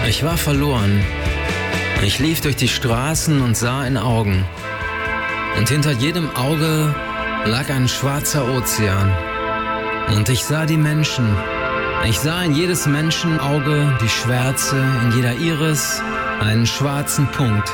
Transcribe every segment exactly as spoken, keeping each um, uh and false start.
Ich war verloren. Ich lief durch die Straßen und sah in Augen. Und hinter jedem Auge lag ein schwarzer Ozean. Und ich sah die Menschen. Ich sah in jedes Menschenauge die Schwärze, in jeder Iris einen schwarzen Punkt.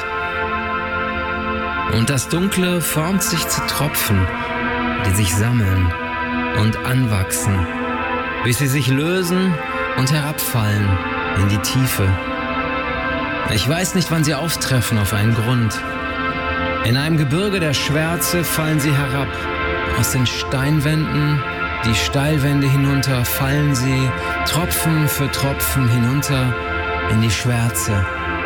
Und das Dunkle formt sich zu Tropfen, die sich sammeln und anwachsen, bis sie sich lösen und herabfallen in die Tiefe. Ich weiß nicht, wann sie auftreffen auf einen Grund. In einem Gebirge der Schwärze fallen sie herab. Aus den Steinwänden, die Steilwände hinunter, fallen sie Tropfen für Tropfen hinunter in die Schwärze.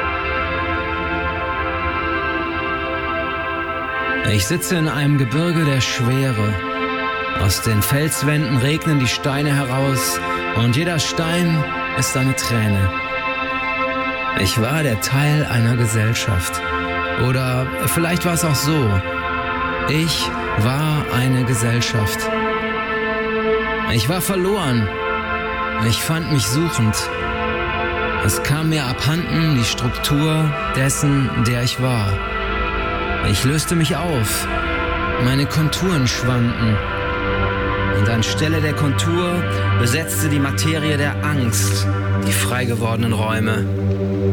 Ich sitze in einem Gebirge der Schwere. Aus den Felswänden regnen die Steine heraus und jeder Stein ist eine Träne. Ich war der Teil einer Gesellschaft. Oder vielleicht war es auch so. Ich war eine Gesellschaft. Ich war verloren. Ich fand mich suchend. Es kam mir abhanden die Struktur dessen, der ich war. Ich löste mich auf. Meine Konturen schwanden. Und anstelle der Kontur besetzte die Materie der Angst die frei gewordenen Räume.